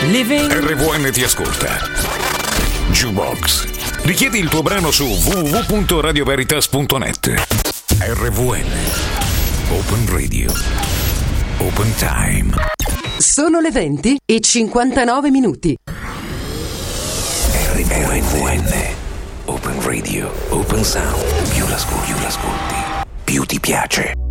Living. RVN ti ascolta. Jukebox. Richiedi il tuo brano su www.radioveritas.net. RVN. Open Radio. Open Time. Sono le 20:59. RVN. Open Radio. Open Sound. Più l'ascolti, più ti piace.